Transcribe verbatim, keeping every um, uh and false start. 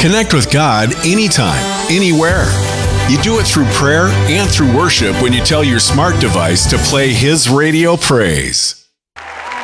Connect with God anytime, anywhere. You do it through prayer and through worship when you tell your smart device to play His radio praise.